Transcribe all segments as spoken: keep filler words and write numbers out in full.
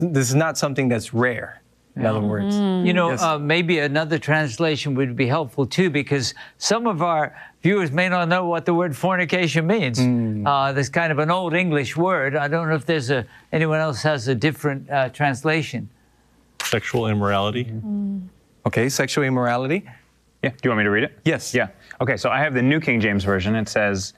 this is not something that's rare. In other words, you know, yes. uh, maybe another translation would be helpful too, because some of our viewers may not know what the word fornication means. Mm. Uh, there's kind of an old English word. I don't know if there's a anyone else has a different uh, translation. Sexual immorality. Mm. Okay, sexual immorality. Yeah. Do you want me to read it? Yes. Yeah. Okay. So I have the New King James Version. It says,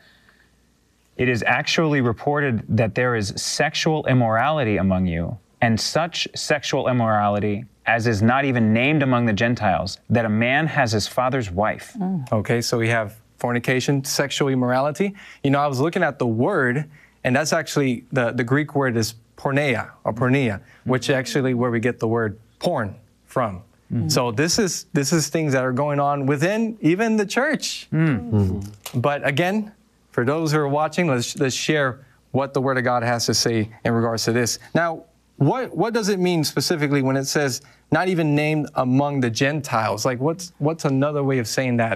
"It is actually reported that there is sexual immorality among you, and such sexual immorality as is not even named among the Gentiles, that a man has his father's wife." Mm. Okay, so we have fornication, sexual immorality. You know, I was looking at the word, and that's actually, the, the Greek word is porneia, or porneia, which is actually where we get the word porn from. Mm. So this is, this is things that are going on within even the church. Mm. Mm. But again, for those who are watching, let's, let's share what the Word of God has to say in regards to this. Now, What what does it mean specifically when it says not even named among the Gentiles? Like, what's what's another way of saying that?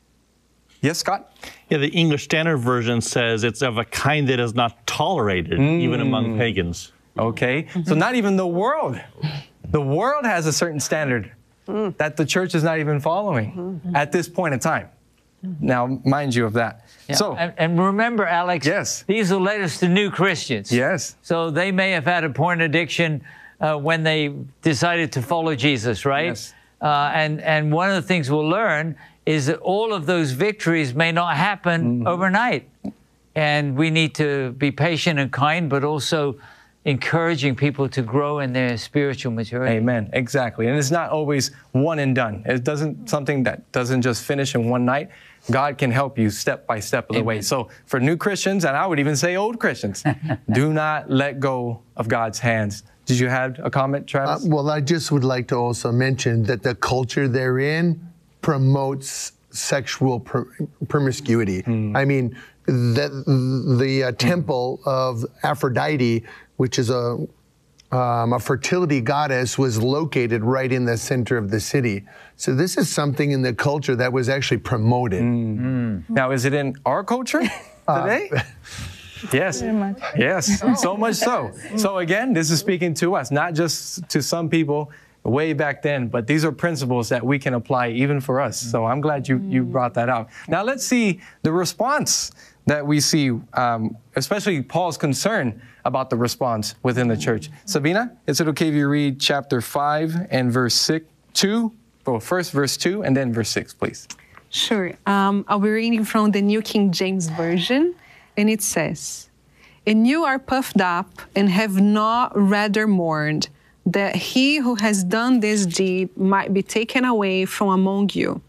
Yes, Scott? Yeah, the English Standard Version says it's of a kind that is not tolerated, mm. even among pagans. Okay, mm-hmm. So not even the world. The world has a certain standard mm. that the church is not even following mm-hmm. at this point in time. Now, mind you of that. Yeah. So, and, and remember, Alex, yes. these are letters to new Christians. Yes. So they may have had a porn addiction uh, when they decided to follow Jesus, right? Yes. Uh, and, and one of the things we'll learn is that all of those victories may not happen mm-hmm. overnight. And we need to be patient and kind, but also encouraging people to grow in their spiritual maturity. Amen. Exactly. And it's not always one and done. It doesn't, something that doesn't just finish in one night. God can help you step by step of the Amen. Way. So for new Christians, and I would even say old Christians, do not let go of God's hands. Did you have a comment, Travis? Uh, well, I just would like to also mention that the culture they're in promotes sexual pr promiscuity. Mm. I mean, the, the uh, temple of Aphrodite, which is a Um, a fertility goddess, was located right in the center of the city. So this is something in the culture that was actually promoted. Mm. Mm. Now, is it in our culture today? Uh, yes. Yes, so much so. So again, this is speaking to us, not just to some people way back then, but these are principles that we can apply even for us. So I'm glad you, you brought that out. Now let's see the response that we see, um, especially Paul's concern about the response within the church. Sabina, is it okay if you read chapter five and verse six, two? Well, first verse two and then verse six, please. Sure. Um, I'll be reading from the New King James Version, and it says, "And you are puffed up and have not rather mourned, that he who has done this deed might be taken away from among you."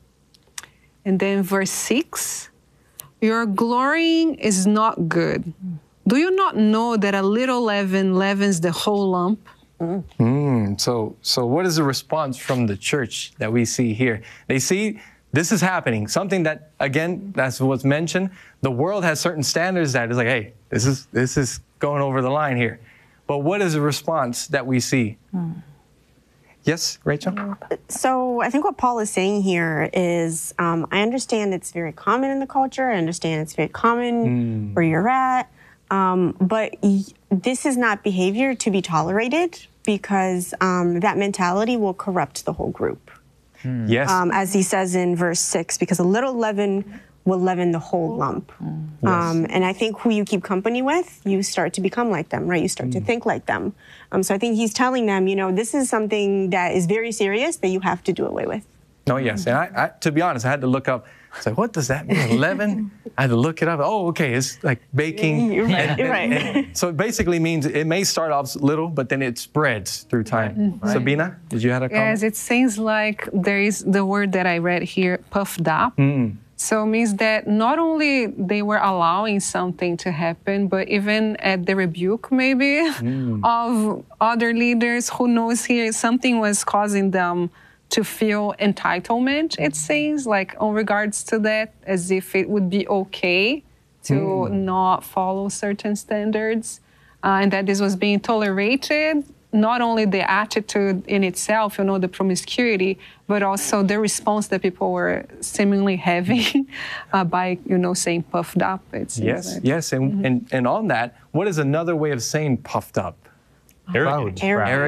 And then verse six, "Your glorying is not good. Do you not know that a little leaven leavens the whole lump?" Mm. Mm, so, so what is the response from the church that we see here? They see this is happening, something that, again, that's what's mentioned. The world has certain standards that is like, hey, this is, this is going over the line here. But what is the response that we see? Mm. Yes, Rachel? So I think what Paul is saying here is, um, I understand it's very common in the culture. I understand it's very common mm. where you're at. Um, but y this is not behavior to be tolerated, because um, that mentality will corrupt the whole group. Mm. Yes. Um, as he says in verse six, because a little leaven will leaven the whole lump. Mm. Yes. Um, and I think who you keep company with, you start to become like them, right? You start mm. to think like them. Um, so I think he's telling them, you know, this is something that is very serious that you have to do away with. Oh, yes. And I, I, to be honest, I had to look up. I said, what does that mean? Leaven? I had to look it up. Oh, okay. It's like baking. You're right. And, You're right. And, and, so it basically means it may start off little, but then it spreads through time. Right. Sabina, did you have a comment? Yes, it seems like there is the word that I read here, puffed up. Mm. So it means that not only they were allowing something to happen, but even at the rebuke, maybe, mm. of other leaders, who knows here, something was causing them to feel entitlement, it seems, like in regards to that, as if it would be okay to mm. not follow certain standards, uh, and that this was being tolerated, not only the attitude in itself, you know, the promiscuity, but also the response that people were seemingly having uh, by, you know, saying puffed up. It seems yes, like. yes, and, mm-hmm. and, and on that, what is another way of saying puffed up? Arrogant. Proud. Arrogant.